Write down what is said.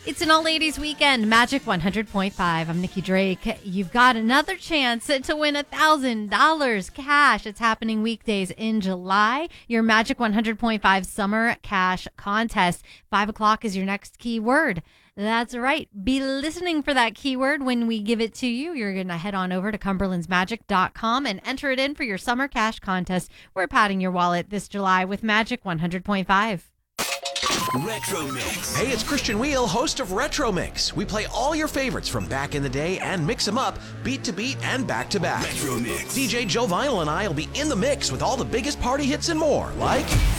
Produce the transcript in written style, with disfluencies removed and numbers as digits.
It's an all-ladies weekend, Magic 100.5. I'm Nikki Drake. You've got another chance to win $1,000 cash. It's happening weekdays in July. Your Magic 100.5 Summer Cash Contest. 5 o'clock is your next keyword. That's right. Be listening for that keyword when we give it to you. You're going to head on over to cumberlandsmagic.com and enter it in for your Summer Cash Contest. We're padding your wallet this July with Magic 100.5. Retro Mix. Hey, it's Christian Wheel, host of Retro Mix. We play all your favorites from back in the day and mix them up, beat to beat and back to back. Retro Mix. DJ Joe Vinyl and I will be in the mix with all the biggest party hits and more, like